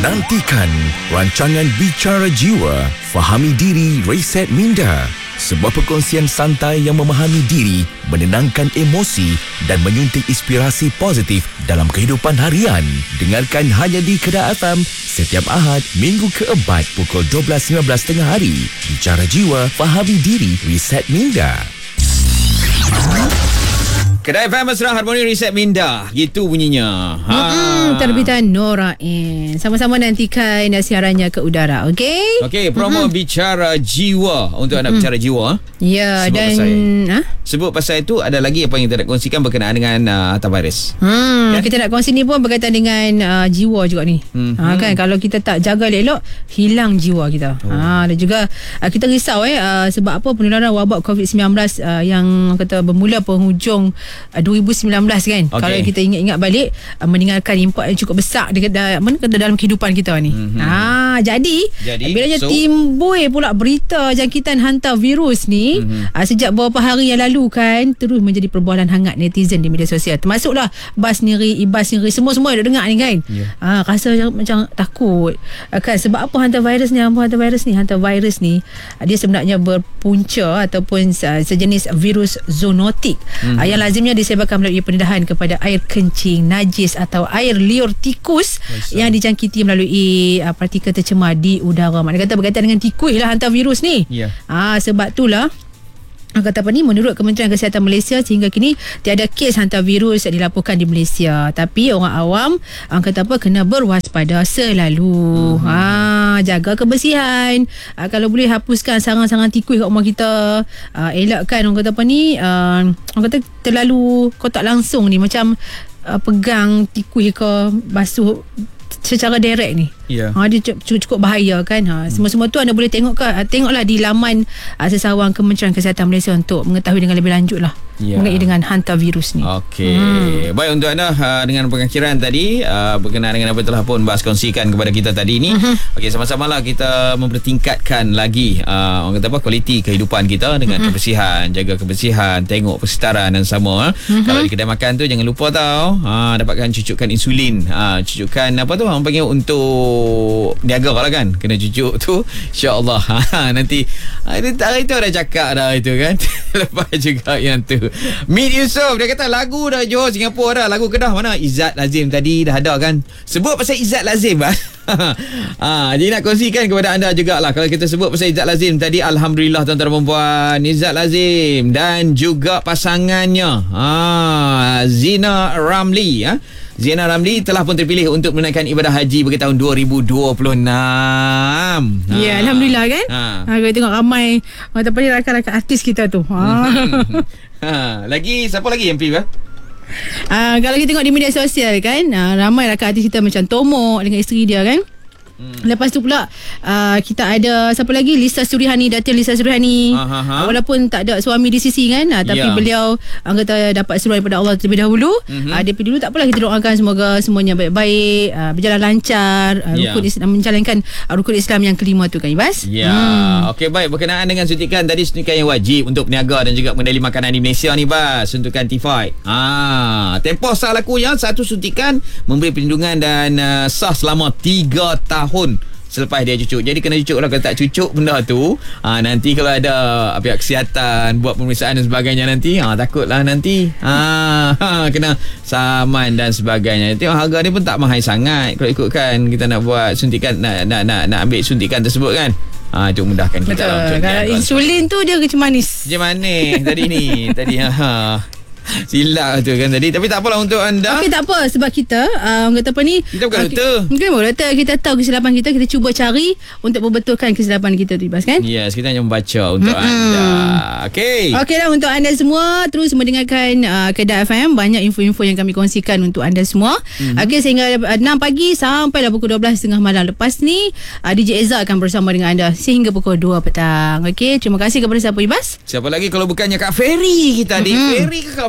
Nantikan rancangan Bicara Jiwa, Fahami Diri, Reset Minda. Sebuah perkongsian santai yang memahami diri, menenangkan emosi dan menyuntik inspirasi positif dalam kehidupan harian. Dengarkan hanya di Kedah FM setiap Ahad, Minggu keempat pukul 12.15 tengah hari. Bicara Jiwa, Fahami Diri, Reset Minda. Kedah FM Mesra Harmoni Reset Minda. Gitu bunyinya. Terbitan Nora N. Sama-sama nantikan siarannya ke udara. Okey? Okey, promo Bicara Jiwa untuk anak Bicara Jiwa. Ya, dan sebut pasal itu ada lagi apa yang kita nak kongsikan berkenaan dengan hantavirus. Kan? Kita nak kongsi ni pun berkaitan dengan jiwa juga ni. Kan kalau kita tak jaga elok, hilang jiwa kita. Dan juga kita risau sebab apa penularan wabak COVID-19 yang kata bermula penghujung 2019 kan. Kalau kita ingat-ingat balik, meninggalkan impak yang cukup besar dekat dalam kehidupan kita ni. Jadi bilanya timbul pula berita jangkitan hantavirus ni, sejak beberapa hari yang lalu kan, terus menjadi perbualan hangat netizen di media sosial. Termasuklah Bas sendiri, Ibas sendiri, semua dah dengar ni kan. Rasa macam takut kan. Sebab apa hantavirus ni? Hantavirus ni dia sebenarnya berpunca ataupun sejenis virus zoonotik yang lazimnya disebarkan melalui pendedahan kepada air kencing, najis atau air liur tikus yang dijangkiti melalui partikel tercemar di udara. Maknanya kata berkaitan dengan tikus lah hantavirus ni. Sebab itulah menurut Kementerian Kesihatan Malaysia, sehingga kini tiada kes hantavirus dilaporkan di Malaysia. Tapi orang awam kena berwaspada selalu. Jaga kebersihan. Kalau boleh hapuskan sarang-sarang tikus kat rumah kita. Elakkan orang kata terlalu kontak langsung ni, macam pegang tikus ke basuh secara direct ni. Dia cukup bahaya kan. Semua-semua tu anda boleh tengoklah di laman sesawang Kementerian Kesihatan Malaysia untuk mengetahui dengan lebih lanjut lah mengenai dengan hantavirus ni. Okey. Baik, untuk anda dengan pengakiran tadi berkenaan dengan apa telah pun Bas kongsikan kepada kita tadi ni. Okey, sama-sama lah kita mempertingkatkan lagi orang kata kualiti kehidupan kita dengan kebersihan, jaga kebersihan, tengok persekitaran dan sama. Kalau di kedai makan tu jangan lupa tau dapatkan cucukan insulin. Cucukan apa tu orang panggil untuk niaga lah kan. Kena cucuk tu, insya-Allah. Nanti hari tu dah cakap dah itu kan. Lepas juga yang tu Meet Yusof, dia kata lagu dah Johor Singapura dah, lagu Kedah mana Izzat Lazim tadi dah ada kan. Sebut pasal Izzat Lazim jadi nak kongsikan kepada anda jugalah. Kalau kita sebut pasal Izzat Lazim tadi, alhamdulillah tuan-tuan dan puan, Izzat Lazim dan juga pasangannya Zina Ramli Zina Ramli telah pun terpilih untuk menunaikan ibadah haji bagi tahun 2026. Ya, alhamdulillah kan. Kalau tengok ramai rakan-rakan artis kita tu. Lagi siapa lagi MP kalau kita tengok di media sosial kan, ramai rakan artis kita macam Tomok dengan isteri dia kan. Lepas tu pula kita ada siapa lagi, Lisa Surihani, Datin Lisa Surihani. Walaupun tak ada suami di sisi kan, tapi beliau kata dapat seruan daripada Allah terlebih dahulu. Daripada dulu tak apalah, kita doakan semoga semuanya baik-baik, berjalan lancar, rukun Islam, menjalankan rukun Islam yang kelima tu kan Ibas. Okey, baik, berkenaan dengan suntikan tadi, suntikan yang wajib untuk peniaga dan juga pengendali makanan di Malaysia ni Bas, suntikan T5. Tempoh sah lakunya satu suntikan memberi perlindungan dan sah selama 3 tahun selepas dia cucuk. Jadi kena cucuk lah. Kalau tak cucuk benda tu, nanti kalau ada pihak kesihatan buat pemeriksaan dan sebagainya, nanti takutlah nanti kena saman dan sebagainya. Tengok harga ni pun tak mahal sangat kalau ikutkan kita nak buat suntikan, nak ambil suntikan tersebut kan. Itu mudahkan kita. Betul. Kalau insulin tu dia kecil manis tadi ni silap tu kan tadi. Tapi tak apalah untuk anda. Okey, tak apa. Sebab kita kata apa ni, kita bukan doktor. Mungkin doktor. Kita tahu kesilapan kita, kita cuba cari untuk membetulkan kesilapan kita tu Ibas kan. Yes, kita hanya membaca untuk anda. Okeylah, untuk anda semua terus mendengarkan Kedah FM. Banyak info-info yang kami kongsikan untuk anda semua. Okey, sehingga 6 pagi sampailah pukul 12.30 malam. Lepas ni DJ Eza akan bersama dengan anda sehingga pukul 2 petang. Okey, terima kasih kepada siapa Ibas? Siapa lagi kalau bukannya Kak Ferry kita. Ferry ke Kak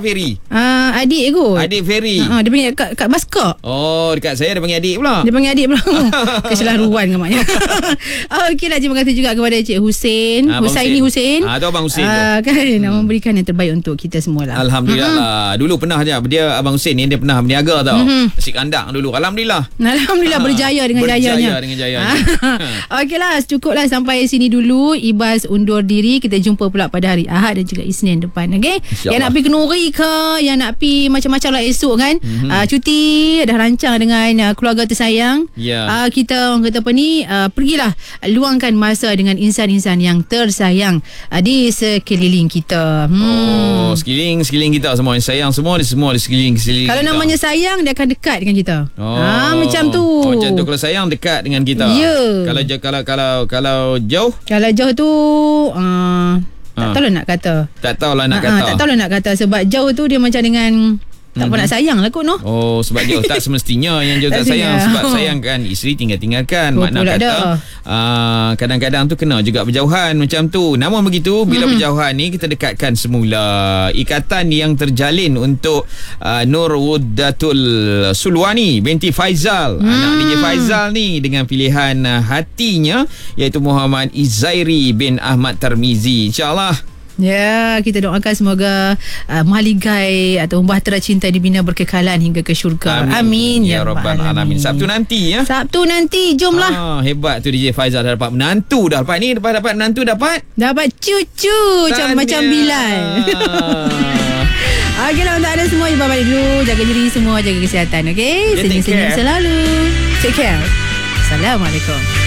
Ferry? Adik kot. Adik Ferry. Dia panggil Kak Baskak. Oh, dekat saya dia panggil adik pula. Dia panggil adik pula. Keselaruan kan maknya. Okeylah, terima kasih juga kepada Cik Hussein. Husaini Hussein. Tu Abang Hussein tu. Kan memberikan yang terbaik untuk kita semualah. Alhamdulillah lah. Dulu pernah je dia Abang Hussein ni dia pernah berniaga tau. Nasi kandang dulu. Alhamdulillah Berjaya dengan jayanya. Okeylah, cukuplah sampai sini dulu. Ibas undur diri. Kita jumpa pula pada hari Ahad dan juga Isnin depan. Okey. Yang nak pergi Kenuri ke, yang nak pergi macam-macam lah esok kan. Cuti dah rancang dengan keluarga tersayang. Kita orang kata apa ni, pergilah luangkan masa dengan insan-insan yang tersayang di sekeliling kita. Sekeliling kita semua yang sayang semua di sekeliling kalau kita. Namanya sayang, dia akan dekat dengan kita. Macam tu. Macam tu, kalau sayang dekat dengan kita. Kalau jauh tu tak tahulah nak kata. Tak tahulah nak kata sebab jauh tu dia macam dengan tak nak sayang lah kot sebab jauh tak semestinya yang jauh tak sayang. Sebab sayang kan isteri tinggalkan. Makna kata kadang-kadang tu kena juga berjauhan macam tu. Namun begitu, bila berjauhan ni kita dekatkan semula. Ikatan yang terjalin untuk Nur Wuddatul Sulwani binti Faizal, anak DJ Faizal ni, dengan pilihan hatinya iaitu Muhammad Izairi bin Ahmad Tarmizi. InsyaAllah. Ya, kita doakan semoga mahligai atau bahtera cinta dibina berkekalan hingga ke syurga. Amin ya rabbal alamin. Sabtu nanti, jomlah. Hebat tu DJ Faizal dah dapat menantu dah. Lepas ni dapat menantu, dapat cucu macam Bilal. Okeylah, untuk anda semua, jumpa balik dulu. Jaga diri semua, jaga kesihatan. Okey, senyum-senyum selalu. Take care. Assalamualaikum.